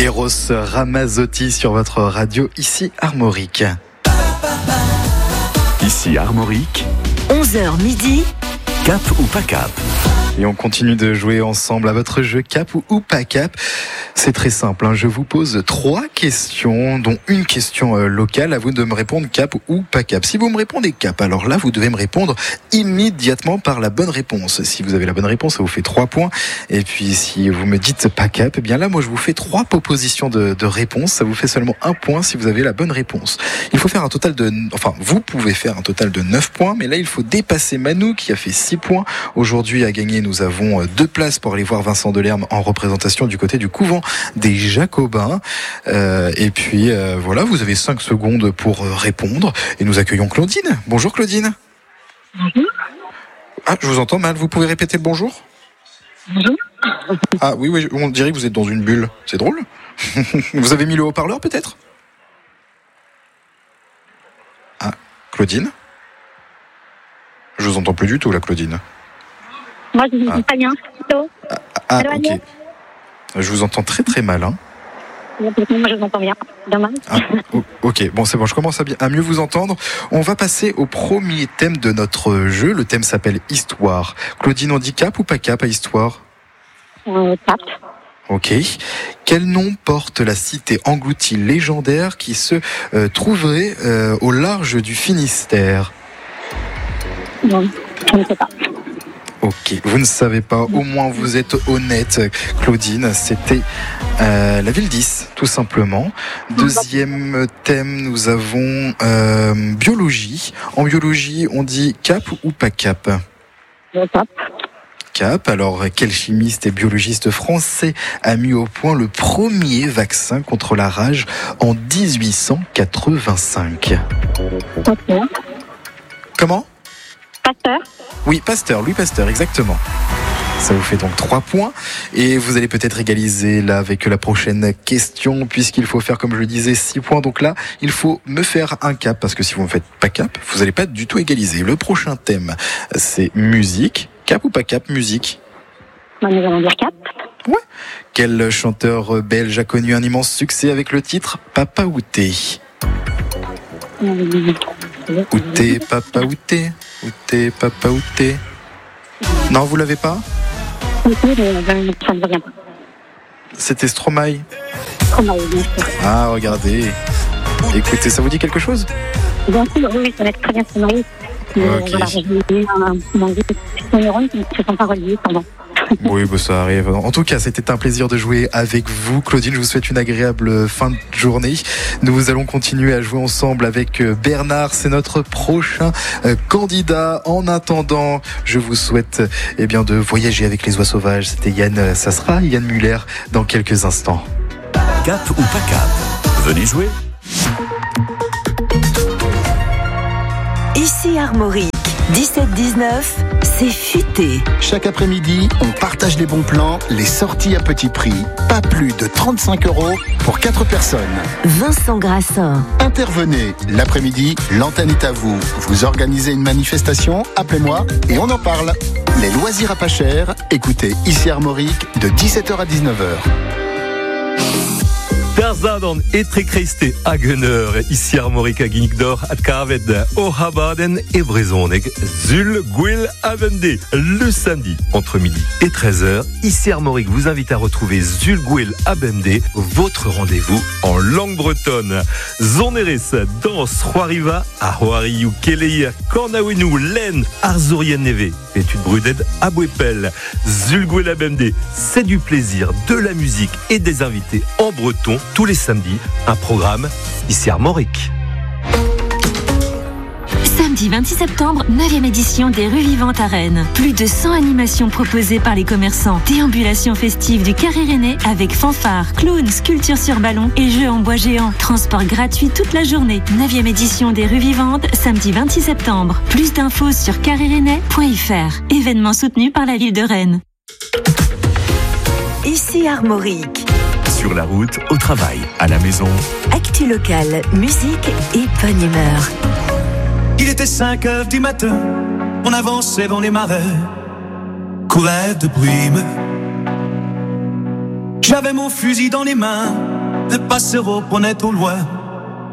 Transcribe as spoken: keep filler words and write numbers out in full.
Eros Ramazzotti sur votre radio, ici Armorique. Ici Armorique, onze heures midi, Cap ou pas Cap. Et on continue de jouer ensemble à votre jeu Cap ou pas Cap. C'est très simple, hein. Je vous pose trois questions, dont une question euh, locale. À vous de me répondre Cap ou pas Cap. Si vous me répondez Cap, alors là, vous devez me répondre immédiatement par la bonne réponse. Si vous avez la bonne réponse, ça vous fait trois points. Et puis, si vous me dites pas Cap, eh bien là, moi, je vous fais trois propositions de, de réponse. Ça vous fait seulement un point si vous avez la bonne réponse. Il faut faire un total de... Enfin, vous pouvez faire un total de neuf points, mais là, il faut dépasser Manu, qui a fait six points. Aujourd'hui, à gagner, nous avons deux places pour aller voir Vincent Delerme en représentation du côté du couvent des Jacobins. Euh, et puis, euh, voilà, vous avez cinq secondes pour répondre. Et nous accueillons Claudine. Bonjour Claudine. Bonjour. Ah, je vous entends mal. Vous pouvez répéter le bonjour ? Bonjour. Ah oui, oui, on dirait que vous êtes dans une bulle. C'est drôle. Vous avez mis le haut-parleur peut-être ? Ah, Claudine ? Je vous entends plus du tout là, Claudine. Moi, je vous Ah. dis pas bien. Plutôt. Ah, ah, Allô, ok. allô. Je vous entends très très mal, hein. Moi, je vous entends bien. Dommage. Ah, o- ok, bon c'est bon, je commence à, bien, à mieux vous entendre. On va passer au premier thème de notre jeu. Le thème s'appelle Histoire. Claudine, on dit Cap ou pas Cap à Histoire ? Euh, Cap. Ok. Quel nom porte la cité engloutie légendaire qui se euh, trouverait euh, au large du Finistère ? Non, je ne sais pas. Ok, vous ne savez pas, au moins vous êtes honnête, Claudine. C'était euh, la ville dix, tout simplement. Deuxième thème, nous avons euh, biologie. En biologie, on dit Cap ou pas Cap ? Euh, Cap. Cap. Alors, quel chimiste et biologiste français a mis au point le premier vaccin contre la rage en dix-huit cent quatre-vingt-cinq ? Pasteur. Comment ? Pasteur. Oui, Pasteur, Louis Pasteur, exactement. Ça vous fait donc trois points et vous allez peut-être égaliser là avec la prochaine question puisqu'il faut faire, comme je le disais, six points. Donc là, il faut me faire un cap parce que si vous ne faites pas cap, vous n'allez pas du tout égaliser. Le prochain thème, c'est musique. Cap ou pas cap, musique ? Moi, nous allons dire Cap. Ouais. Quel chanteur belge a connu un immense succès avec le titre Papa Outé ? Euh, Outé, Papa Outé, Outé, Papa Outé. Non, vous l'avez pas ? Ok, mais euh, ça ne revient pas. C'était Stromae. Comment bien sûr. Ah, regardez. Écoutez, ça vous dit quelque chose ? Bien sûr, oui, oui, ça va être très bien sonné. Euh, Ok. Voilà, j'ai eu un moment de neurones qui ne se sont pas reliés pendant. Oui, bah ça arrive. En tout cas, c'était un plaisir de jouer avec vous. Claudine, je vous souhaite une agréable fin de journée. Nous allons continuer à jouer ensemble avec Bernard. C'est notre prochain candidat. En attendant, je vous souhaite eh bien, de voyager avec les oies sauvages. C'était Yann, ça sera Yann Muller dans quelques instants. Cap ou pas Cap. Venez jouer. ici Armorique, dix-sept dix-neuf, c'est futé. Chaque après-midi, on partage les bons plans, les sorties à petit prix. Pas plus de trente-cinq euros pour quatre personnes. Vincent Grassin. Intervenez. L'après-midi, l'antenne est à vous. Vous organisez une manifestation, appelez-moi et on en parle. Les loisirs à pas cher, écoutez ici Armorique de dix-sept heures à dix-neuf heures. Der Zadon est très christé à Gunner, ici Armorique à Guinigdor, à Carved, au Habaden et Brezoneg, Zul, Gwil, Avende. Le samedi, entre midi et treize heures, ici Armorique vous invite à retrouver Zul, Gwil, Abende, votre rendez-vous en langue bretonne. Zoneris, danse, Roariva, à Roariou, Keleia, Kornawenu, Len, Arzurien Neve, étude Bruded, à Bouepel, Zul, Gwil, Abende. C'est du plaisir, de la musique et des invités en breton. Tous les samedis, un programme ici Armorique. Samedi vingt-six septembre, neuvième édition des Rues Vivantes à Rennes. Plus de cent animations proposées par les commerçants. Déambulation festive du Carré Rennais avec fanfare, clowns, sculptures sur ballon et jeux en bois géant. Transport gratuit toute la journée. neuvième édition des Rues Vivantes, samedi vingt-six septembre. Plus d'infos sur carré rennais point f r. Événement soutenu par la ville de Rennes. Ici Armorique. Sur la route, au travail, à la maison. Actu locale, musique et bonne humeur. Il était cinq heures du matin, on avançait dans les marais, courait de brume. J'avais mon fusil dans les mains, des passereaux poney au loin.